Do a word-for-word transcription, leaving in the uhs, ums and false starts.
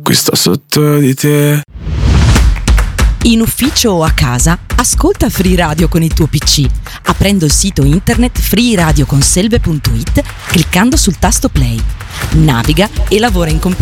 qui sto sotto di te. In ufficio o a casa, ascolta Free Radio con il tuo P C, aprendo il sito internet free radio conselve punto it, cliccando sul tasto play. Naviga e lavora in compagnia